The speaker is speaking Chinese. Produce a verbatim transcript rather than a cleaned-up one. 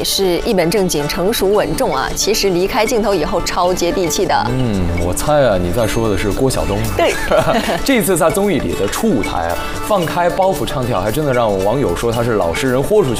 是一本正经、成熟稳重啊，其实离开镜头以后超接地气的。 嗯，我猜啊，你在说的是郭晓东。 对， 这次在综艺里的初舞台啊，放开包袱唱跳，还真的让网友说他是老实人豁出去。